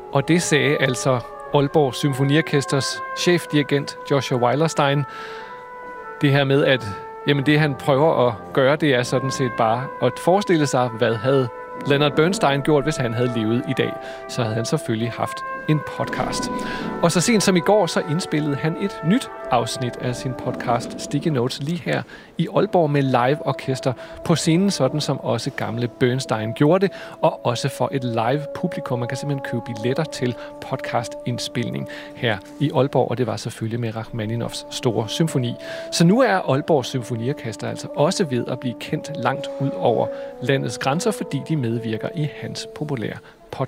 Og det sagde altså Aalborg Symfoniorkesters chefdirigent Joshua Weilerstein. Det her med, at det han prøver at gøre, det er sådan set bare at forestille sig, hvad havde Leonard Bernstein gjort, hvis han havde levet i dag. Så havde han selvfølgelig haft en podcast. Og så sent som i går, så indspillede han et nyt afsnit af sin podcast Sticky Notes lige her i Aalborg med live orkester på scenen, sådan som også gamle Bernstein gjorde det, og også for et live publikum. Man kan simpelthen købe billetter til podcastindspilning her i Aalborg, og det var selvfølgelig med Rachmaninovs store symfoni. Så nu er Aalborg Symfoniorkester altså også ved at blive kendt langt ud over landets grænser, fordi de medvirker i hans populære